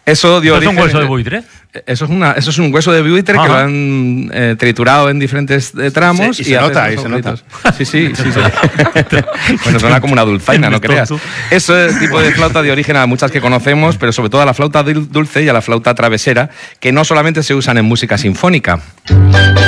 Eso dio ¿Es un hueso de buitre? Eso es un hueso de buitre que lo han triturado en diferentes tramos. Sí, y se nota. Sí. Bueno, suena como una dulzaina, no creas. Ese tipo de flauta dio origen a muchas que conocemos, pero sobre todo a la flauta dulce y a la flauta travesera, que no solamente se usan en música sinfónica.